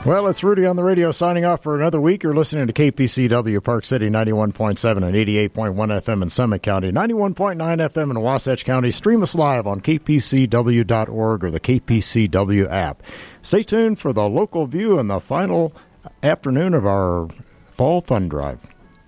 Well, it's Rudy on the radio signing off for another week. You're listening to KPCW Park City 91.7 and 88.1 FM in Summit County, 91.9 FM in Wasatch County. Stream us live on kpcw.org or the KPCW app. Stay tuned for the local view and the final afternoon of our Fall Fund Drive.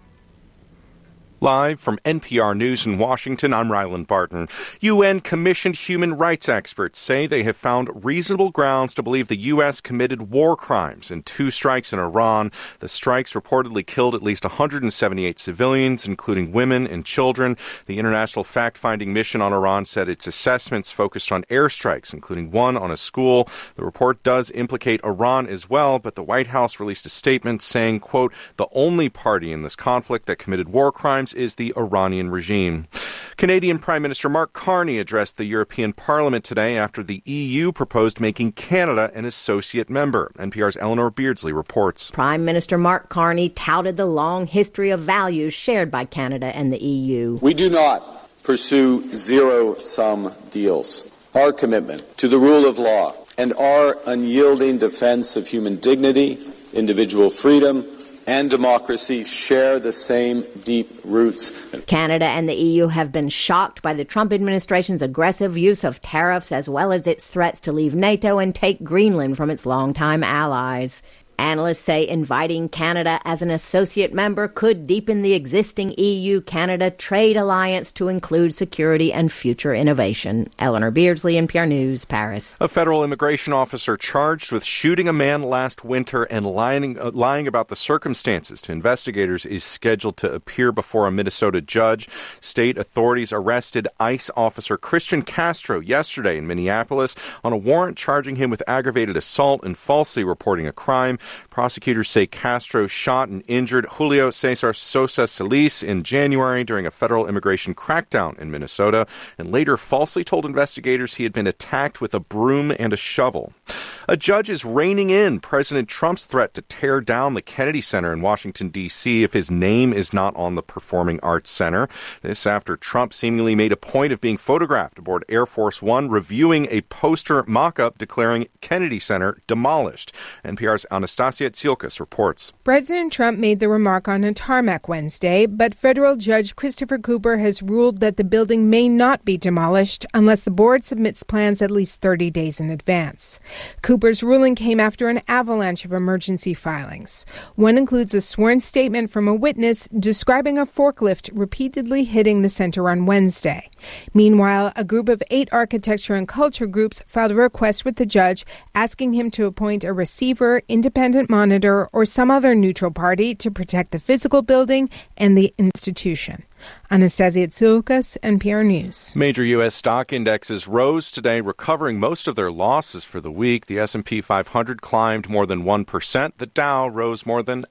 Live from NPR News in Washington, I'm Ryland Barton. UN-commissioned human rights experts say they have found reasonable grounds to believe the U.S. committed war crimes in 2 strikes in Iran. The strikes reportedly killed at least 178 civilians, including women and children. The International Fact-Finding Mission on Iran said its assessments focused on airstrikes, including one on a school. The report does implicate Iran as well, but the White House released a statement saying, quote, the only party in this conflict that committed war crimes is the Iranian regime. Canadian Prime Minister Mark Carney addressed the European Parliament today after the EU proposed making Canada an associate member. NPR's Eleanor Beardsley reports. Prime Minister Mark Carney touted the long history of values shared by Canada and the EU. We do not pursue zero-sum deals. Our commitment to the rule of law and our unyielding defense of human dignity, individual freedom, and democracy share the same deep roots. Canada and the EU have been shocked by the Trump administration's aggressive use of tariffs as well as its threats to leave NATO and take Greenland from its longtime allies. Analysts say inviting Canada as an associate member could deepen the existing EU-Canada trade alliance to include security and future innovation. Eleanor Beardsley, NPR News, Paris. A federal immigration officer charged with shooting a man last winter and lying about the circumstances to investigators is scheduled to appear before a Minnesota judge. State authorities arrested ICE officer Christian Castro yesterday in Minneapolis on a warrant charging him with aggravated assault and falsely reporting a crime. Prosecutors say Castro shot and injured Julio Cesar Sosa Solis in January during a federal immigration crackdown in Minnesota, and later falsely told investigators he had been attacked with a broom and a shovel. A judge is reining in President Trump's threat to tear down the Kennedy Center in Washington, D.C. if his name is not on the Performing Arts Center. This after Trump seemingly made a point of being photographed aboard Air Force One reviewing a poster mock-up declaring Kennedy Center demolished. NPR's Anastasia Tsiolkas reports. President Trump made the remark on a tarmac Wednesday, but federal judge Christopher Cooper has ruled that the building may not be demolished unless the board submits plans at least 30 days in advance. Cooper's ruling came after an avalanche of emergency filings. One includes a sworn statement from a witness describing a forklift repeatedly hitting the center on Wednesday. Meanwhile, a group of 8 architecture and culture groups filed a request with the judge asking him to appoint a receiver, independent monitor, or some other neutral party to protect the physical building and the institution. Anastasia Tsiolkas, NPR News. Major U.S. stock indexes rose today, recovering most of their losses for the week. The S&P 500 climbed more than 1%. The Dow rose more than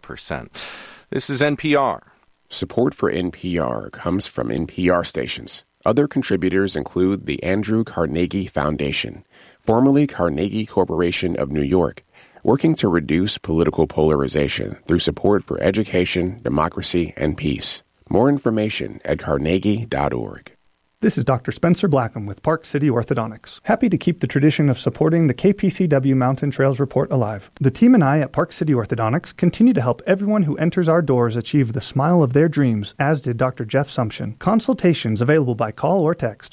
0.5%. This is NPR. Support for NPR comes from NPR stations. Other contributors include the Andrew Carnegie Foundation, formerly Carnegie Corporation of New York, working to reduce political polarization through support for education, democracy, and peace. More information at carnegie.org. This is Dr. Spencer Blackham with Park City Orthodontics. Happy to keep the tradition of supporting the KPCW Mountain Trails Report alive. The team and I at Park City Orthodontics continue to help everyone who enters our doors achieve the smile of their dreams, as did Dr. Jeff Sumption. Consultations available by call or text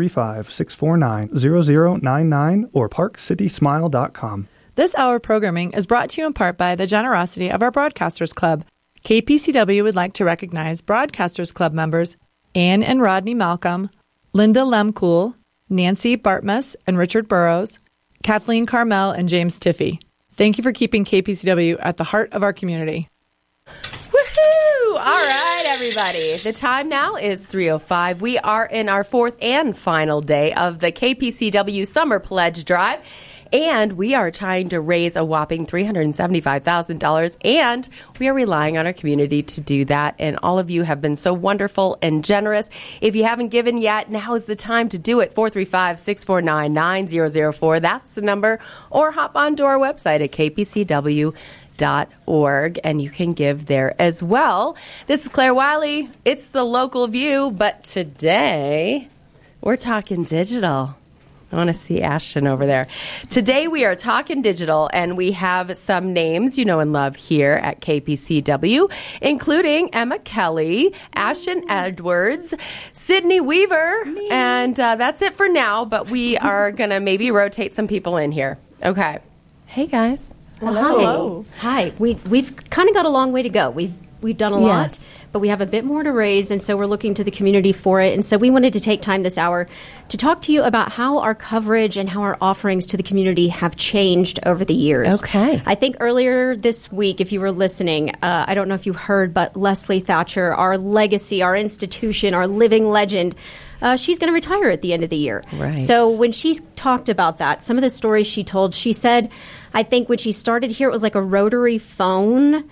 435-649-0099 or parkcitysmile.com. This hour programming is brought to you in part by the generosity of our Broadcasters Club. KPCW would like to recognize Broadcasters Club members Anne and Rodney Malcolm, Linda Lemcool, Nancy Bartmus and Richard Burrows, Kathleen Carmel and James Tiffey. Thank you for keeping KPCW at the heart of our community. Woohoo! All right, everybody. The time now is 3:05. We are in our 4th and final day of the KPCW Summer Pledge Drive. And we are trying to raise a whopping $375,000, and we are relying on our community to do that. And all of you have been so wonderful and generous. If you haven't given yet, now is the time to do it. 435-649-9004. That's the number. Or hop onto our website at kpcw.org, and you can give there as well. This is Claire Wiley. It's the local view, but today we're talking digital. I want to see Ashton over there. Today we are talking digital, and we have some names you know and love here at KPCW, including Emma Kelly, Ashton Edwards, Sydney Weaver, and that's it for now, but we are going to maybe rotate some people in here. Okay. Hey, guys. Hello. Hi. We've kind of got a long way to go. We've done a lot, Yes. but we have a bit more to raise, and so we're looking to the community for it. And so we wanted to take time this hour to talk to you about how our coverage and how our offerings to the community have changed over the years. Okay. I think earlier this week, if you were listening, I don't know if you heard, but Leslie Thatcher, our legacy, our institution, our living legend, she's going to retire at the end of the year. Right. So when she talked about that, some of the stories she told, she said, I think when she started here, it was like a rotary phone.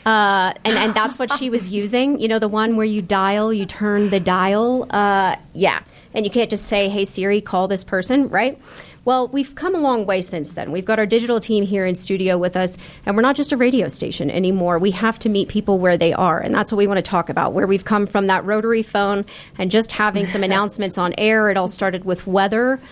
And that's what she was using. You know, the one where you turn the dial. Yeah. And you can't just say, hey, Siri, call this person, right? Well, we've come a long way since then. We've got our digital team here in studio with us, and we're not just a radio station anymore. We have to meet people where they are, and that's what we want to talk about, where we've come from that rotary phone and just having some announcements on air. It all started with weather.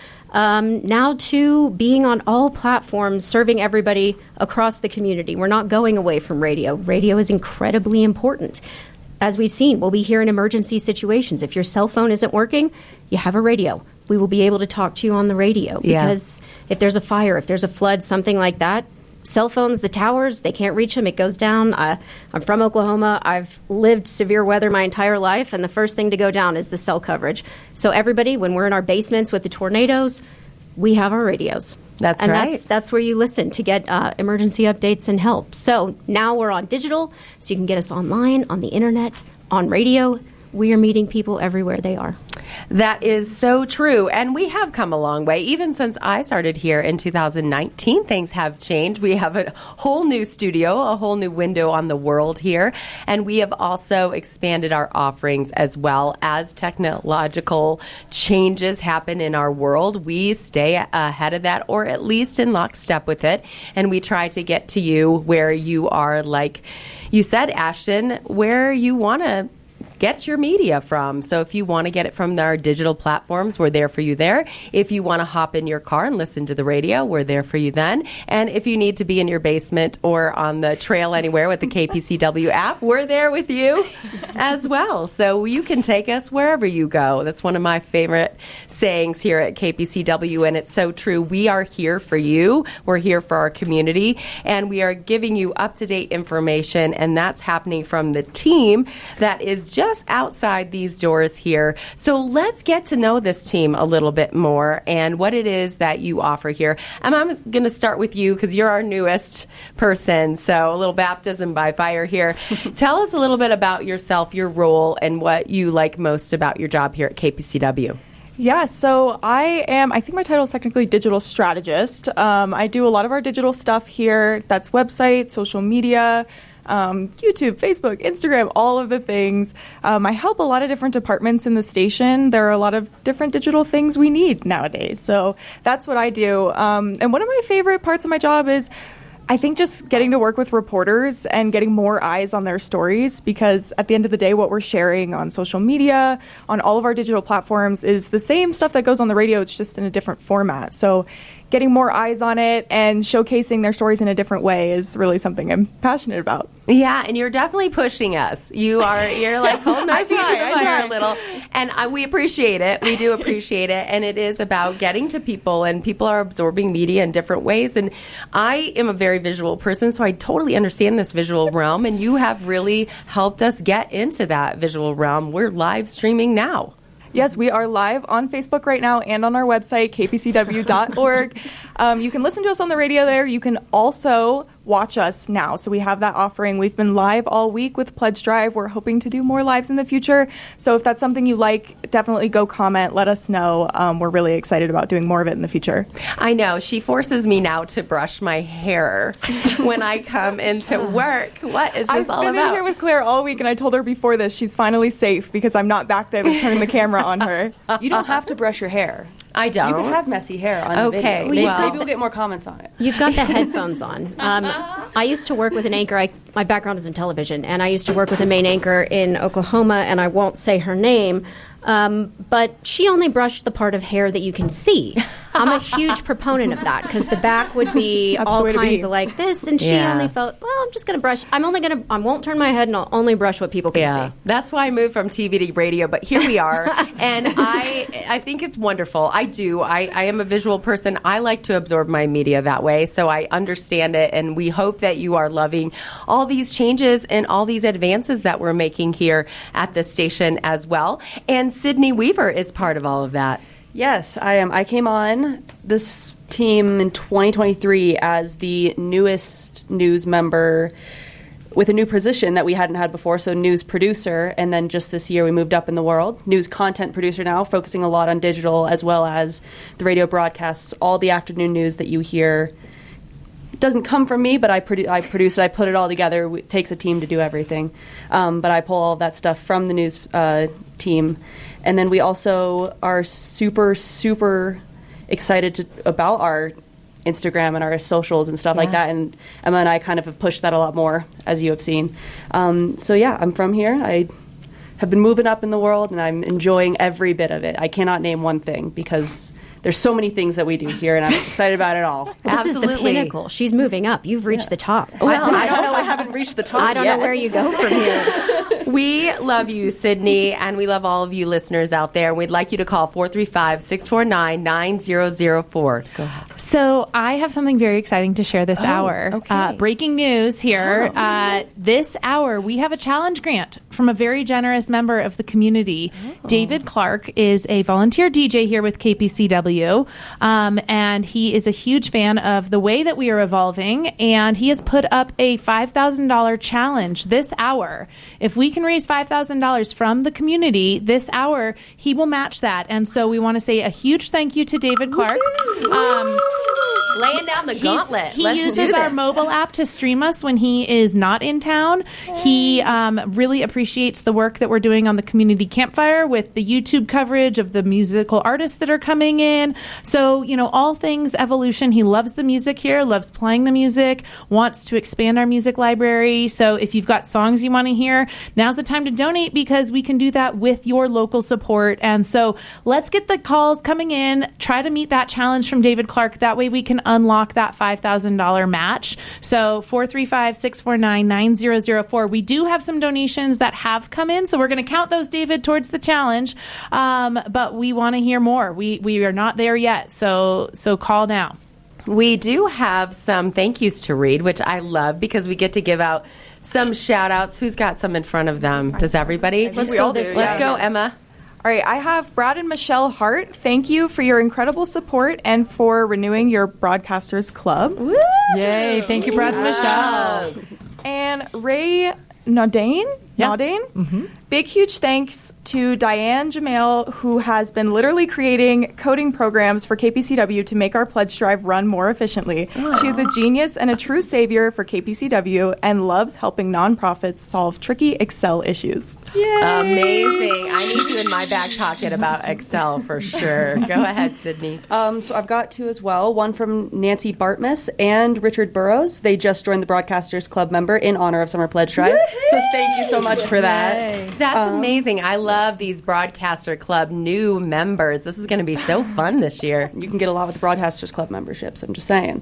Now to being on all platforms, serving everybody across the community. We're not going away from radio. Radio is incredibly important. As we've seen, we'll be here in emergency situations. If your cell phone isn't working, you have a radio. We will be able to talk to you on the radio because if there's a fire, if there's a flood, something like that, cell phones, the towers, they can't reach them. It goes down. I'm from Oklahoma. I've lived severe weather my entire life, and the first thing to go down is the cell coverage. So everybody, when we're in our basements with the tornadoes, we have our radios. That's and right. That's where you listen to get emergency updates and help. So now we're on digital, so you can get us online, on the internet, on radio. We are meeting people everywhere they are. That is so true. And we have come a long way. Even since I started here in 2019, things have changed. We have a whole new studio, a whole new window on the world here. And we have also expanded our offerings as well. As technological changes happen in our world, we stay ahead of that, or at least in lockstep with it. And we try to get to you where you are, like you said, Ashton, where you want to get your media from. So if you want to get it from our digital platforms, we're there for you there. If you want to hop in your car and listen to the radio, we're there for you then. And if you need to be in your basement or on the trail anywhere with the KPCW app, we're there with you as well. So you can take us wherever you go. That's one of my favorite sayings here at KPCW, and it's so true. We are here for you. We're here for our community, and we are giving you up-to-date information, and that's happening from the team that is just outside these doors here. So let's get to know this team a little bit more and what it is that you offer here. And I'm going to start with you because you're our newest person, so a little baptism by fire here. Tell us a little bit about yourself, your role, and what you like most about your job here at KPCW. Yeah, so I think my title is technically digital strategist. I do a lot of our digital stuff here. That's website, social media, YouTube, Facebook, Instagram, all of the things. I help a lot of different departments in the station. There are a lot of different digital things we need nowadays. So that's what I do. And one of my favorite parts of my job is I think just getting to work with reporters and getting more eyes on their stories, because at the end of the day, what we're sharing on social media, on all of our digital platforms, is the same stuff that goes on the radio. It's just in a different format. So getting more eyes on it and showcasing their stories in a different way is really something I'm passionate about. Yeah, and you're definitely pushing us. You're like holding our feet to the fire a little. And we appreciate it. We do appreciate it. And it is about getting to people, and people are absorbing media in different ways. And I am a very visual person, so I totally understand this visual realm. And you have really helped us get into that visual realm. We're live streaming now. Yes, we are live on Facebook right now and on our website, kpcw.org. You can listen to us on the radio there. You can also watch us now. So we have that offering. We've been live all week with Pledge Drive. We're hoping to do more lives in the future. So if that's something you like, definitely go comment. Let us know. We're really excited about doing more of it in the future. I know. She forces me now to brush my hair when I come into work. What is this all about? I've been in here with Claire all week, and I told her before this she's finally safe because I'm not back there to turn the camera on her. You don't have to brush your hair. I don't. You can have messy hair on the video. Maybe we'll get more comments on it. You've got the headphones on. I used to work with an anchor. My background is in television, and I used to work with a main anchor in Oklahoma, and I won't say her name, but she only brushed the part of hair that you can see. I'm a huge proponent of that because the back would be all kinds of like this, and she only felt, well, I'm just going to brush. I won't turn my head, and I'll only brush what people can see. That's why I moved from TV to radio, but here we are, and I think it's wonderful. I do. I am a visual person. I like to absorb my media that way, so I understand it, and we hope that you are loving all these changes and all these advances that we're making here at the station as well. And Sydney Weaver is part of all of that. Yes, I am. I came on this team in 2023 as the newest news member with a new position that we hadn't had before, so news producer, and then just this year we moved up in the world. News content producer now, focusing a lot on digital as well as the radio broadcasts. All the afternoon news that you hear doesn't come from me, but I produce it, I put it all together. It takes a team to do everything. But I pull all of that stuff from the news team. And then we also are super, super excited about our Instagram and our socials and stuff like that. And Emma and I kind of have pushed that a lot more, as you have seen. So yeah, I'm from here. I have been moving up in the world, and I'm enjoying every bit of it. I cannot name one thing because there's so many things that we do here, and I'm excited about it all. Well, this is the pinnacle. She's moving up. You've reached the top. Well, I don't know. I haven't reached the top I don't know where you go from here. We love you, Sydney, and we love all of you listeners out there. We'd like you to call 435-649-9004. Go ahead. So I have something very exciting to share this hour. Okay. Breaking news here. This hour, we have a challenge grant from a very generous member of the community. David Clark is a volunteer DJ here with KPCW, and he is a huge fan of the way that we are evolving, and he has put up a $5,000 challenge this hour. If we can raise $5,000 from the community this hour, he will match that. And so we want to say a huge thank you to David Clark. Laying down the gauntlet. He uses our mobile app to stream us when he is not in town. He really appreciates the work that we're doing on the community campfire with the YouTube coverage of the musical artists that are coming in. So, all things evolution. He loves the music here, loves playing the music, wants to expand our music library. So if you've got songs you want to hear, now's the time to donate because we can do that with your local support. And so let's get the calls coming in. Try to meet that challenge from David Clark. That way we can unlock that $5,000 match. So 435-649-9004. We do have some donations that have come in, so we're going to count those, David, towards the challenge. But we want to hear more. We are not there yet, so call now. We do have some thank yous to read, which I love because we get to give out some shout outs. Who's got some in front of them? Does everybody? Let's go, Emma. All right, I have Brad and Michelle Hart. Thank you for your incredible support and for renewing your Broadcasters Club. Woo! Yay, thank you, Brad and Michelle. And Ray Naudane? Mm-hmm. Big, huge thanks to Diane Jamel, who has been literally creating coding programs for KPCW to make our pledge drive run more efficiently. She is a genius and a true savior for KPCW and loves helping nonprofits solve tricky Excel issues. Yay! Amazing. I need you in my back pocket about Excel for sure. Go ahead, Sydney. So I've got two as well. One from Nancy Bartmus and Richard Burrows. They just joined the Broadcasters Club member in honor of Summer Pledge Drive. Woo-hoo! So thank you so much for that. Yay. That's amazing. I love these Broadcaster Club new members. This is going to be so fun this year. You can get a lot with the Broadcasters Club memberships, I'm just saying.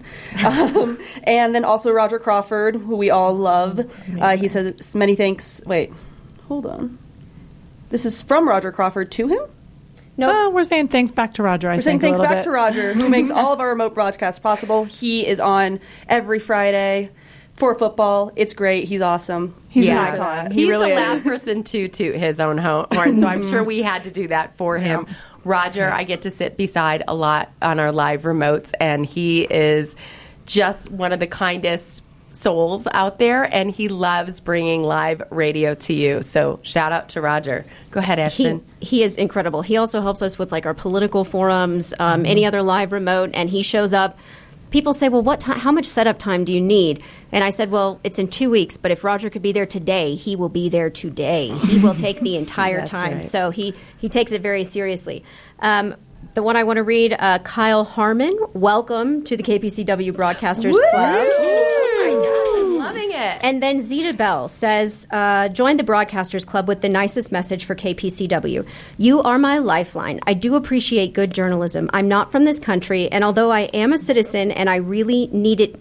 And then also Roger Crawford, who we all love. He says, many thanks. Wait, hold on. This is from Roger Crawford to him? No, we're saying thanks back to Roger. We're saying thanks back to Roger, who makes all of our remote broadcasts possible. He is on every Friday for football. It's great. He's awesome. He's an icon. He's really the last person to toot his own horn, so I'm sure we had to do that for him. Roger, I get to sit beside a lot on our live remotes, and he is just one of the kindest souls out there, and he loves bringing live radio to you. So shout out to Roger. Go ahead, Ashton. He is incredible. He also helps us with our political forums, any other live remote, and he shows up. People say, well, how much setup time do you need? And I said, well, it's in 2 weeks, but if Roger could be there today, he will be there today. He will take the entire time. Right. So he takes it very seriously. The one I want to read, Kyle Harmon, welcome to the KPCW Broadcasters Club. Loving it. And then Zeta Bell says, join the Broadcasters Club with the nicest message for KPCW. You are my lifeline. I do appreciate good journalism. I'm not from this country, and although I am a citizen and I really needed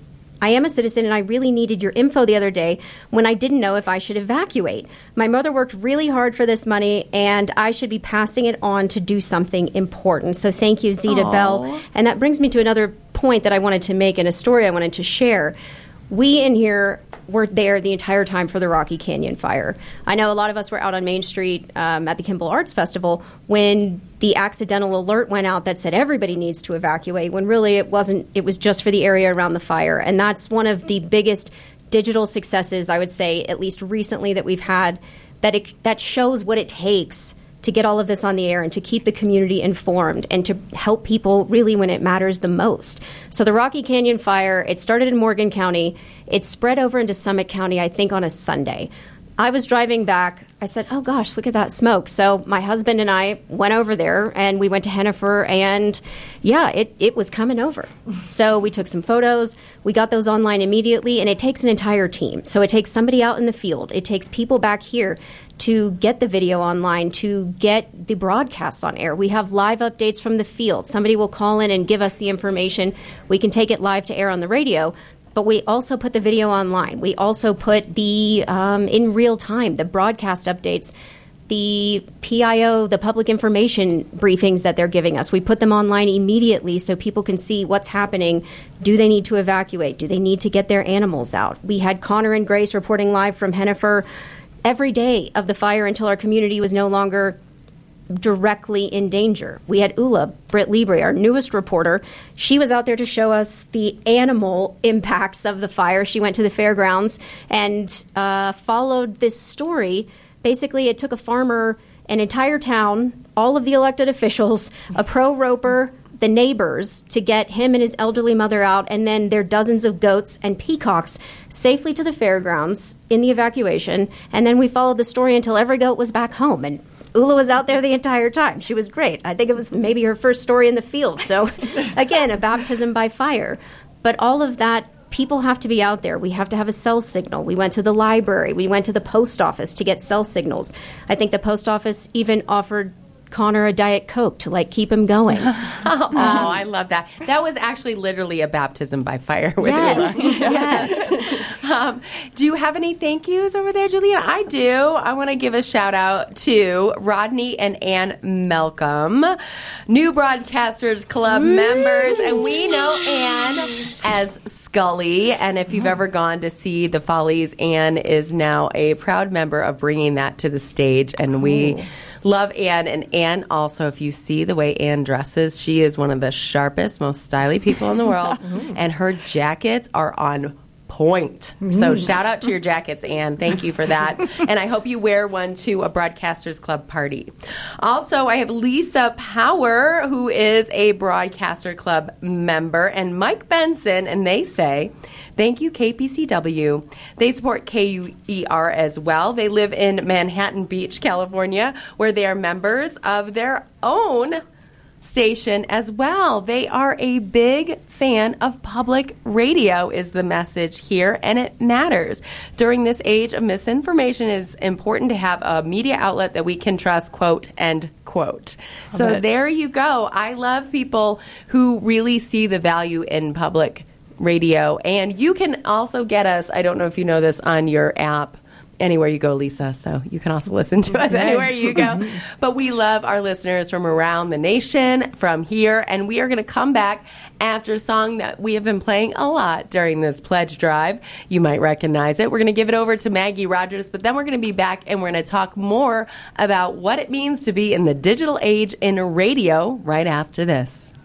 your info the other day when I didn't know if I should evacuate. My mother worked really hard for this money, and I should be passing it on to do something important. So thank you, Zeta Bell. And that brings me to another point that I wanted to make and a story I wanted to share. We in here were there the entire time for the Rocky Canyon fire. I know a lot of us were out on Main Street at the Kimball Arts Festival when the accidental alert went out that said everybody needs to evacuate, when really it wasn't. It was just for the area around the fire. And that's one of the biggest digital successes, I would say, at least recently, that we've had, that shows what it takes to get all of this on the air and to keep the community informed and to help people really when it matters the most. So the Rocky Canyon fire, it started in Morgan County. It spread over into Summit County, I think, on a Sunday. I was driving back. I said, oh, gosh, look at that smoke. So my husband and I went over there, and we went to Hennifer, and, yeah, it was coming over. So we took some photos. We got those online immediately, and it takes an entire team. So it takes somebody out in the field. It takes people back here to get the video online, to get the broadcasts on air. We have live updates from the field. Somebody will call in and give us the information. We can take it live to air on the radio. But we also put the video online. We also put the, in real time, the broadcast updates, the PIO, the public information briefings that they're giving us. We put them online immediately so people can see what's happening. Do they need to evacuate? Do they need to get their animals out? We had Connor and Grace reporting live from Hennifer every day of the fire until our community was no longer directly in danger. We had Ula Britt Libre, our newest reporter. She was out there to show us the animal impacts of the fire. She went to the fairgrounds and followed this story. Basically, it took a farmer, an entire town, all of the elected officials, a pro-roper, the neighbors, to get him and his elderly mother out, and then their dozens of goats and peacocks safely to the fairgrounds in the evacuation. And then we followed the story until every goat was back home. And Ula was out there the entire time. She was great. I think it was maybe her first story in the field. So, again, a baptism by fire. But all of that, people have to be out there. We have to have a cell signal. We went to the library. We went to the post office to get cell signals. I think the post office even offered Connor a Diet Coke to, keep him going. I love that. That was actually literally a baptism by fire with Ula. Yes. Do you have any thank yous over there, Julia? I do. I want to give a shout out to Rodney and Ann Malcolm, new Broadcasters Club members, and we know Ann as Scully. And if you've ever gone to see the Follies, Ann is now a proud member of bringing that to the stage, and we love Ann. And Ann also, if you see the way Ann dresses, she is one of the sharpest, most stylish people in the world, and her jackets are on point. So shout out to your jackets, Ann. Thank you for that. And I hope you wear one to a Broadcasters Club party. Also, I have Lisa Power, who is a Broadcaster Club member, and Mike Benson, and they say, thank you, KPCW. They support KUER as well. They live in Manhattan Beach, California, where they are members of their own station as well. They are a big fan of public radio, is the message here, and it matters. During this age of misinformation, it is important to have a media outlet that we can trust, quote, end quote. So there you go. I love people who really see the value in public radio. And you can also get us, I don't know if you know this, on your app. Anywhere you go, Lisa, so you can also listen to us anywhere you go. But we love our listeners from around the nation, from here, and we are going to come back after a song that we have been playing a lot during this pledge drive. You might recognize it. We're going to give it over to Maggie Rogers, but then we're going to be back and we're going to talk more about what it means to be in the digital age in radio right after this.